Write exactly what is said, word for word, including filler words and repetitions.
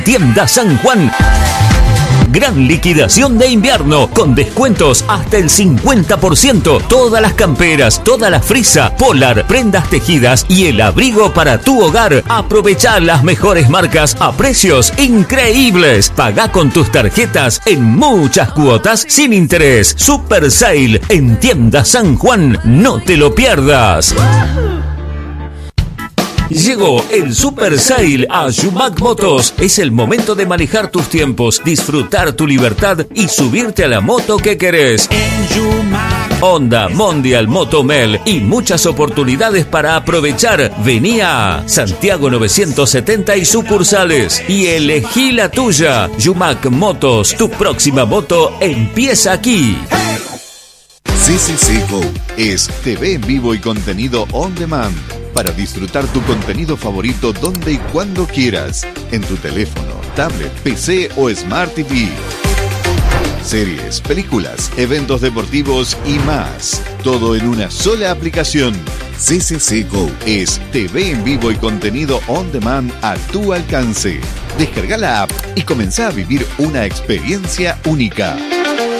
Tienda San Juan. Gran liquidación de invierno con descuentos hasta el cincuenta por ciento. Todas las camperas, toda la frisa, polar, prendas tejidas y el abrigo para tu hogar. Aprovechá las mejores marcas a precios increíbles. Pagá con tus tarjetas en muchas cuotas sin interés. Super Sale en Tienda San Juan. No te lo pierdas. Llegó el Super Sale a Yumac Motos. Es el momento de manejar tus tiempos, disfrutar tu libertad y subirte a la moto que querés. En Yumac. Honda, Mondial, Motomel y muchas oportunidades para aprovechar. Vení a Santiago novecientos setenta y sucursales y elegí la tuya. Yumac Motos, tu próxima moto empieza aquí. C C C Go es T V en vivo y contenido on demand para disfrutar tu contenido favorito donde y cuando quieras, en tu teléfono, tablet, P C o Smart T V. Series, películas, eventos deportivos y más. Todo en una sola aplicación. C C C Go es T V en vivo y contenido on demand a tu alcance. Descarga la app y comenzá a vivir una experiencia única.